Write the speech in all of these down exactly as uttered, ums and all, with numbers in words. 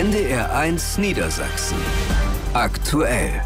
N D R eins Niedersachsen. Aktuell.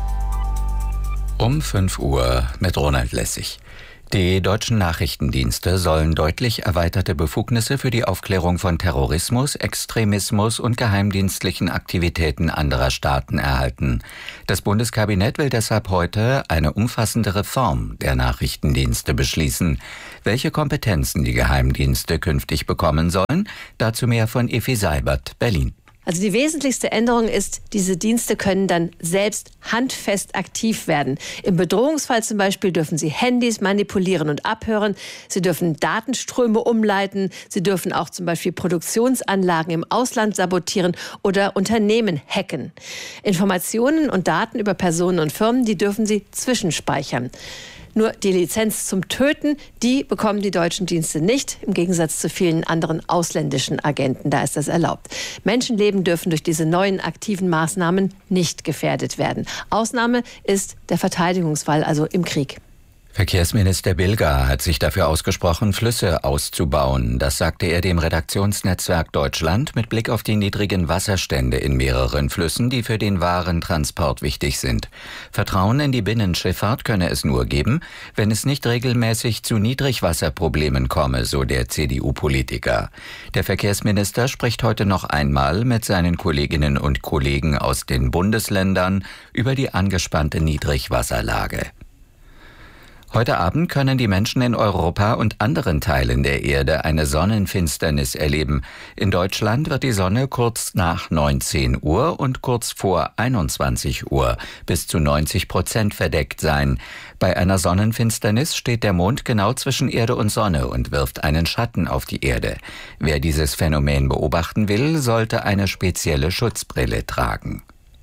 Um fünf Uhr mit Ronald Lessig. Die deutschen Nachrichtendienste sollen deutlich erweiterte Befugnisse für die Aufklärung von Terrorismus, Extremismus und geheimdienstlichen Aktivitäten anderer Staaten erhalten. Das Bundeskabinett will deshalb heute eine umfassende Reform der Nachrichtendienste beschließen. Welche Kompetenzen die Geheimdienste künftig bekommen sollen, dazu mehr von Effi Seibert, Berlin. Also die wesentlichste Änderung ist, diese Dienste können dann selbst handfest aktiv werden. Im Bedrohungsfall zum Beispiel dürfen sie Handys manipulieren und abhören. Sie dürfen Datenströme umleiten. Sie dürfen auch zum Beispiel Produktionsanlagen im Ausland sabotieren oder Unternehmen hacken. Informationen und Daten über Personen und Firmen, die dürfen sie zwischenspeichern. Nur die Lizenz zum Töten, die bekommen die deutschen Dienste nicht, im Gegensatz zu vielen anderen ausländischen Agenten. Da ist das erlaubt. Menschenleben dürfen durch diese neuen aktiven Maßnahmen nicht gefährdet werden. Ausnahme ist der Verteidigungsfall, also im Krieg. Verkehrsminister Bilger hat sich dafür ausgesprochen, Flüsse auszubauen. Das sagte er dem Redaktionsnetzwerk Deutschland mit Blick auf die niedrigen Wasserstände in mehreren Flüssen, die für den Warentransport wichtig sind. Vertrauen in die Binnenschifffahrt könne es nur geben, wenn es nicht regelmäßig zu Niedrigwasserproblemen komme, so der C D U-Politiker. Der Verkehrsminister spricht heute noch einmal mit seinen Kolleginnen und Kollegen aus den Bundesländern über die angespannte Niedrigwasserlage. Heute Abend können die Menschen in Europa und anderen Teilen der Erde eine Sonnenfinsternis erleben. In Deutschland wird die Sonne kurz nach neunzehn Uhr und kurz vor einundzwanzig Uhr bis zu neunzig Prozent verdeckt sein. Bei einer Sonnenfinsternis steht der Mond genau zwischen Erde und Sonne und wirft einen Schatten auf die Erde. Wer dieses Phänomen beobachten will, sollte eine spezielle Schutzbrille tragen.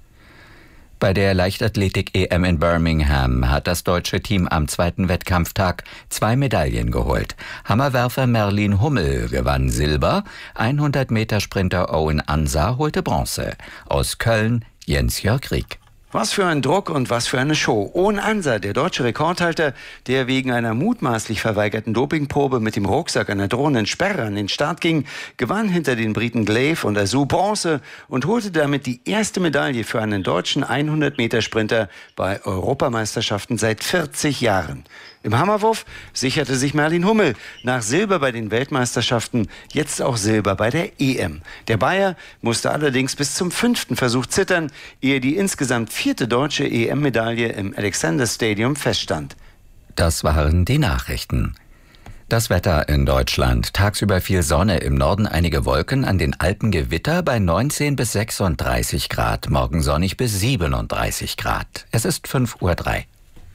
Bei der Leichtathletik-E M in Birmingham hat das deutsche Team am zweiten Wettkampftag zwei Medaillen geholt. Hammerwerfer Merlin Hummel gewann Silber, hundert Meter Sprinter Owen Ansa holte Bronze. Aus Köln Jens-Jörg Rieck. Was für ein Druck und was für eine Show. Owen Ansa, der deutsche Rekordhalter, der wegen einer mutmaßlich verweigerten Dopingprobe mit dem Rucksack einer drohenden Sperre an den Start ging, gewann hinter den Briten Glaive und Azu Bronze und holte damit die erste Medaille für einen deutschen hundert Meter Sprinter bei Europameisterschaften seit vierzig Jahren. Im Hammerwurf sicherte sich Merlin Hummel nach Silber bei den Weltmeisterschaften jetzt auch Silber bei der E M. Der Bayer musste allerdings bis zum fünften Versuch zittern, ehe die insgesamt vierte deutsche E M-Medaille im Alexander Stadium feststand. Das waren die Nachrichten. Das Wetter in Deutschland. Tagsüber viel Sonne, im Norden einige Wolken, an den Alpen Gewitter bei neunzehn bis sechsunddreißig Grad. Morgen sonnig bis siebenunddreißig Grad. Es ist fünf Uhr drei.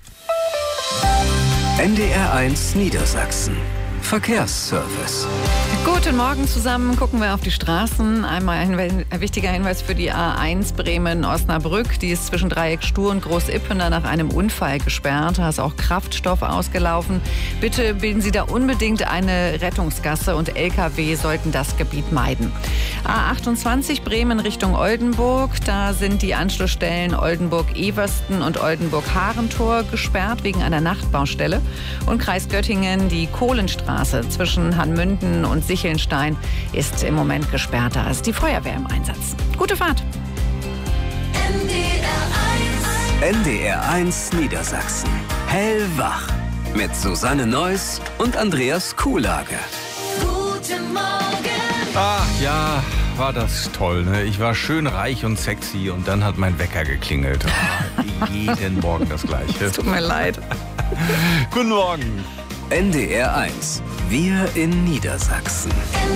N D R eins Niedersachsen. Verkehrsservice. Guten Morgen zusammen. Gucken wir auf die Straßen. Einmal ein, ein wichtiger Hinweis für die A eins Bremen-Osnabrück. Die ist zwischen Dreieck Stur und Groß-Ippener nach einem Unfall gesperrt. Da ist auch Kraftstoff ausgelaufen. Bitte bilden Sie da unbedingt eine Rettungsgasse und L K W sollten das Gebiet meiden. A achtundzwanzig Bremen Richtung Oldenburg. Da sind die Anschlussstellen Oldenburg-Eversten und Oldenburg-Harentor gesperrt wegen einer Nachtbaustelle. Und Kreis Göttingen, die Kohlenstraße zwischen Hanmünden und Sichelnstein ist im Moment gesperrt. Da ist die Feuerwehr im Einsatz. Gute Fahrt. N D R eins Niedersachsen. Hellwach. Mit Susanne Neuss und Andreas Kuhlage. Guten Morgen. Ach ja, war das toll, ne? Ich war schön reich und sexy und dann hat mein Wecker geklingelt. Ah, jeden Morgen das Gleiche. Es tut mir leid. Guten Morgen. N D R eins. Wir in Niedersachsen.